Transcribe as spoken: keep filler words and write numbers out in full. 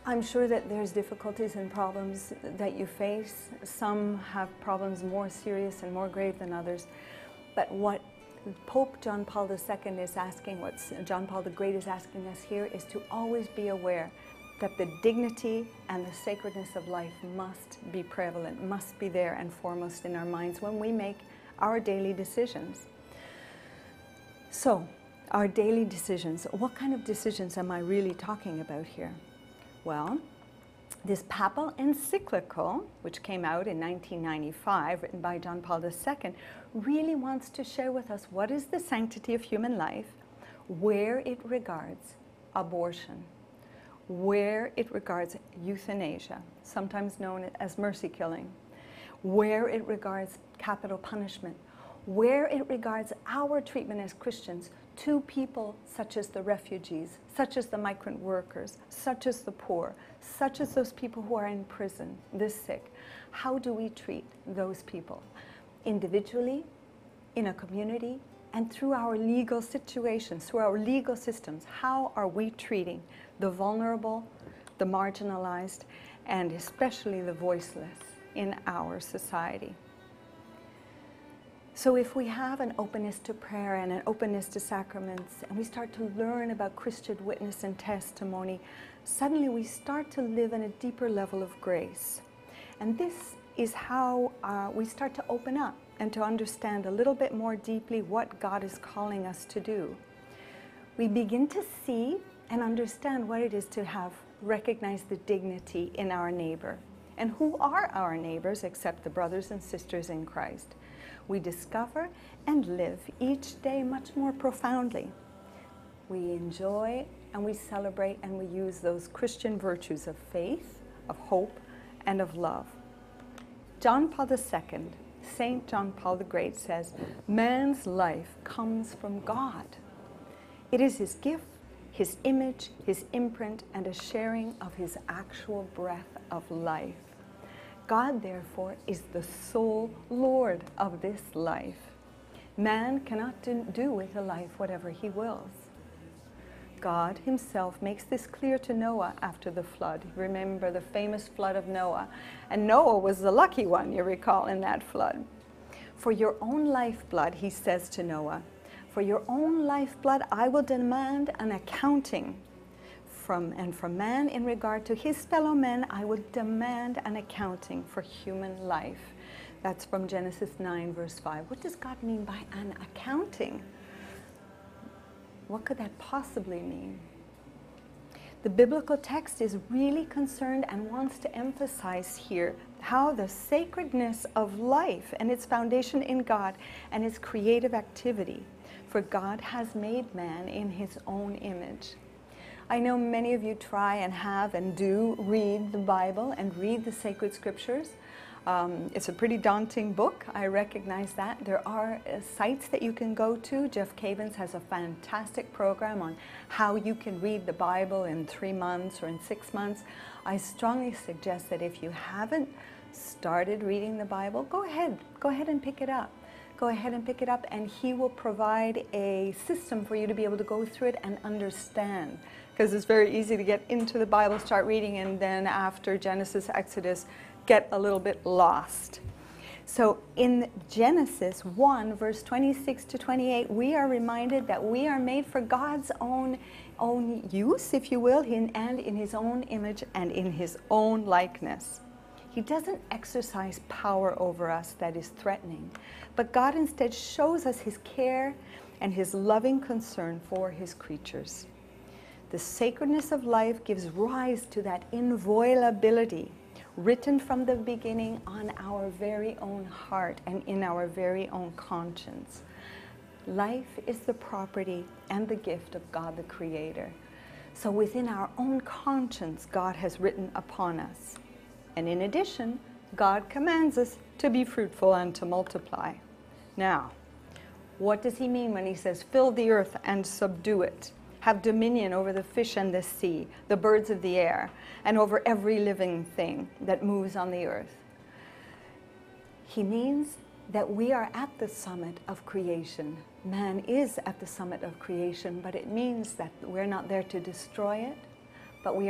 I'm sure that there's difficulties and problems that you face. Some have problems more serious and more grave than others. But what Pope John Paul the Second is asking, what John Paul the Great is asking us here, is to always be aware that the dignity and the sacredness of life must be prevalent, must be there and foremost in our minds when we make our daily decisions. So, our daily decisions, what kind of decisions am I really talking about here? Well, this papal encyclical, which came out in nineteen ninety-five, written by John Paul the Second, really wants to share with us what is the sanctity of human life, where it regards abortion, where it regards euthanasia, sometimes known as mercy killing, where it regards capital punishment, where it regards our treatment as Christians to people such as the refugees, such as the migrant workers, such as the poor, such as those people who are in prison, the sick. How do we treat those people? Individually, in a community, and through our legal situations, through our legal systems. How are we treating the vulnerable, the marginalized, and especially the voiceless in our society? So if we have an openness to prayer and an openness to sacraments, and we start to learn about Christian witness and testimony, suddenly we start to live in a deeper level of grace. And this is how uh, we start to open up and to understand a little bit more deeply what God is calling us to do. We begin to see and understand what it is to have recognized the dignity in our neighbor. And who are our neighbors except the brothers and sisters in Christ? We discover and live each day much more profoundly. We enjoy and we celebrate and we use those Christian virtues of faith, of hope, and of love. John Paul the Second, Saint John Paul the Great says, man's life comes from God. It is his gift, his image, his imprint, and a sharing of his actual breath of life. God, therefore, is the sole Lord of this life. Man cannot do with a life whatever he wills. God himself makes this clear to Noah after the flood. Remember the famous flood of Noah. And Noah was the lucky one, you recall, in that flood. For your own lifeblood, he says to Noah, for your own lifeblood I will demand an accounting. From, and from man in regard to his fellow men, I will demand an accounting for human life. That's from Genesis nine, verse five. What does God mean by an accounting? What could that possibly mean? The biblical text is really concerned and wants to emphasize here how the sacredness of life and its foundation in God and its creative activity. For God has made man in his own image. I know many of you try and have and do read the Bible and read the sacred scriptures. Um, it's a pretty daunting book, I recognize that. There are uh, sites that you can go to. Jeff Cavins has a fantastic program on how you can read the Bible in three months or in six months. I strongly suggest that if you haven't started reading the Bible, go ahead, go ahead and pick it up. Go ahead and pick it up, and he will provide a system for you to be able to go through it and understand. Because it's very easy to get into the Bible, start reading, and then after Genesis, Exodus, get a little bit lost. So in Genesis one, verse twenty-six to twenty-eight, we are reminded that we are made for God's own, own use, if you will, in, and in his own image and in his own likeness. He doesn't exercise power over us that is threatening, but God instead shows us his care and his loving concern for his creatures. The sacredness of life gives rise to that inviolability written from the beginning on our very own heart and in our very own conscience. Life is the property and the gift of God the Creator. So within our own conscience, God has written upon us. And in addition, God commands us to be fruitful and to multiply. Now, what does he mean when he says, fill the earth and subdue it? Have dominion over the fish and the sea, the birds of the air, and over every living thing that moves on the earth. He means that we are at the summit of creation. Man is at the summit of creation, but it means that we're not there to destroy it, but we are